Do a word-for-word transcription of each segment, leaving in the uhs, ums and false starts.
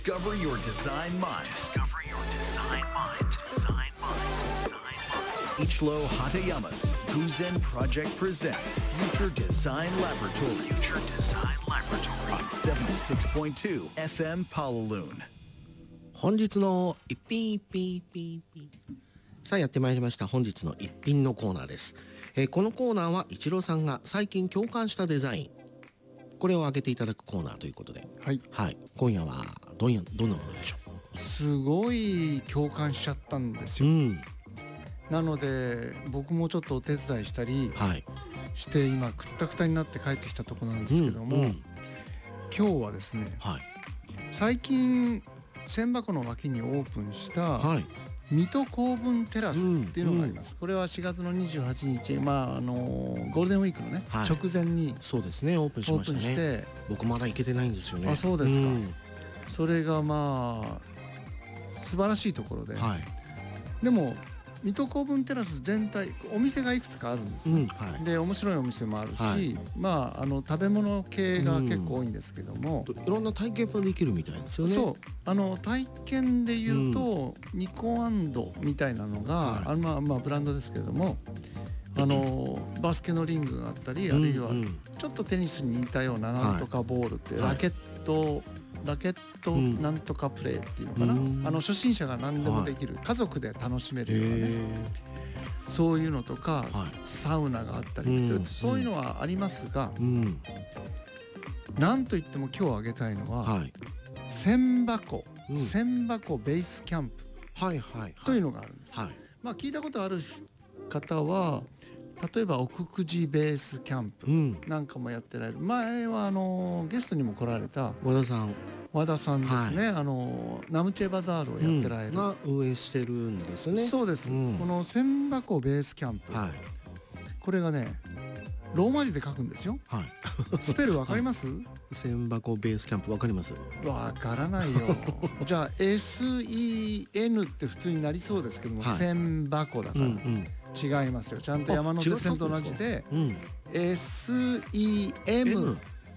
Discover your design mind. Discover your design mind. Design mind. Design mind. Ichiro Hatayama's Guzen Project presents Future Design Laboratory. Future Design Laboratory on seventy-six point two F M Pawaloon. 本日の一品一品一品一品さあやってまいりました。本日の一品のコーナーです。えー、このコーナーはイチローさんが最近共感したデザイン、これを挙げていただくコーナーということで、 はい、 はい、今夜はどんやどんなものでしょう。すごい共感しちゃったんですよ、うん、なので僕もちょっとお手伝いしたりして、はい、今くったくたになって帰ってきたところなんですけども、うんうん、今日はですね、はい、最近千箱の脇にオープンした、はい、水戸公文テラスっていうのがあります、うんうん、これはしがつのにじゅうはちにち、まああのー、ゴールデンウィークのね、はい、直前にそうですねオープンしましたね。 オープンして僕まだ行けてないんですよね。 あ、そうですか、うん、それがまあ素晴らしいところで、はい、でも水戸公文テラス全体お店がいくつかあるんですね、うん、はい、で面白いお店もあるし、はい、まああの食べ物系が結構多いんですけども、 うん、いろんな体験もできるみたいですよね。 そうあの体験でいうと、うん、ニコアンドみたいなのが、はい、あのまあまあブランドですけれども、あのバスケのリングがあったり、あるいはちょっとテニスに似たようななんとかボールって、はい、ラケットラケットなんとかプレーっていうのかな、うん、あの初心者が何でもできる、はい、家族で楽しめるようなね、そういうのとか、はい、サウナがあったりって、うん、そういうのはありますが、うん、なんといっても今日挙げたいのは、はい、千箱、うん、千箱ベースキャンプというのがあるんです、はいはい、まあ聞いたことある方は例えば奥久慈ベースキャンプなんかもやってられる、うん、前はあのゲストにも来られた和田さん和田さんですね、はい、あのナムチェバザールをやってられる、 うん、が運営してるんですね。 そうです、うん、この千箱ベースキャンプ、はい、これがねローマ字で書くんですよ、はい、スペルわかります？はい、 千箱ベースキャンプわかります？ わからないよじゃあ エスイーエヌ って普通になりそうですけども、はい、千箱だから、うんうん、違いますよ。ちゃんと山手線と同じで、うん、エスイーエム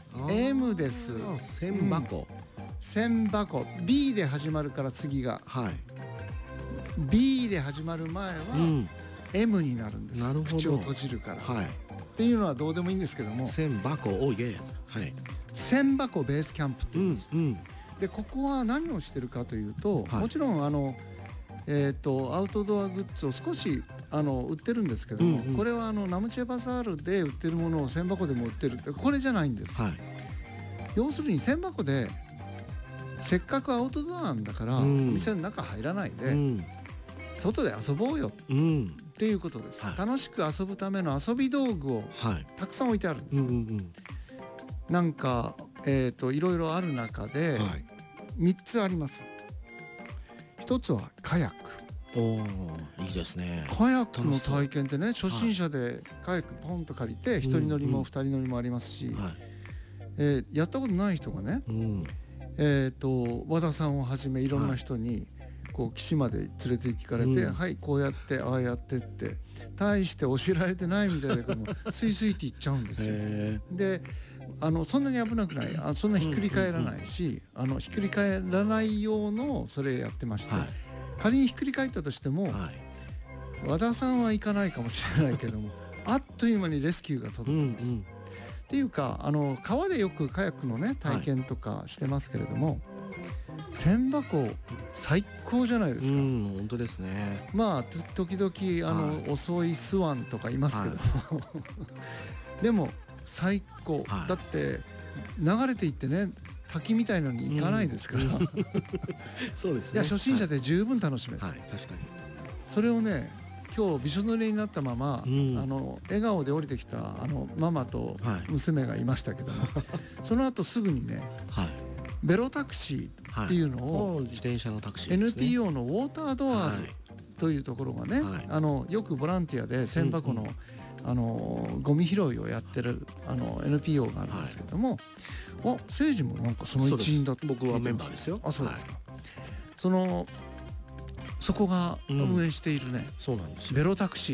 M です。 千箱、うん、 千箱 B で始まるから次が、はい、B で始まる前は、うん、M になるんです。 なるほど、 口を閉じるから、はい、っていうのはどうでもいいんですけども、 千箱おいえ、はい、 千箱ベースキャンプって言うんです、うんうん、でここは何をしてるかというと、はい、もちろんあのえー、とアウトドアグッズを少しあの売ってるんですけども、うんうん、これはあのナムチェバザールで売ってるものを千箱でも売ってるってこれじゃないんです、はい、要するに千箱でせっかくアウトドアなんだから、うん、店の中入らないで、うん、外で遊ぼうよ、うん、っていうことです、はい、楽しく遊ぶための遊び道具をたくさん置いてあるんです、はい、うんうん、なんか、えー、といろいろある中で、はい、みっつあります。一つはカヤック。 おー、いいですね。 カヤックの体験ってね、初心者でカヤックポンと借りて一人乗りも二人乗りもありますし、うんうん、えー、やったことない人がね、うん、えー、と和田さんをはじめいろんな人にこう岸まで連れて行かれて、うん、はいこうやってああやってって大して教えられてないみたいだけどもスイスイって行っちゃうんですよ。であのそんなに危なくない、あそんなひっくり返らないし、うんうんうん、あのひっくり返らない用のそれやってまして、はい、仮にひっくり返ったとしても、はい、和田さんは行かないかもしれないけどもあっという間にレスキューが届くんです、うんうん、っていうかあの川でよくカヤックのね体験とかしてますけれども、はい、千箱最高じゃないですか。うん、 本当ですね。 まあ時々あの、はい、遅いスワンとかいますけど、はい、でも最高、はい、だって流れていってね滝みたいのに行かないですから、うん、 そうですね。 いや初心者で十分楽しめる、 はいはい、確かにそれをね今日びしょ濡れになったまま、うん、あの笑顔で降りてきたあのママと娘がいましたけども、はい、その後すぐにね、はい、ベロタクシーっていうのを、 はい、自転車のタクシーですね、 エヌピーオー のウォータードアーズというところがね、はい、あのよくボランティアで千箱の、うんうん、あのゴミ拾いをやってるあの エヌピーオー があるんですけども、はい、あ、誠治もなんかその一員だって僕はメンバーですよ。 あ、そうですか、はい、そのそこが運営しているね、うん、 そうなんですよ、 ベロタクシー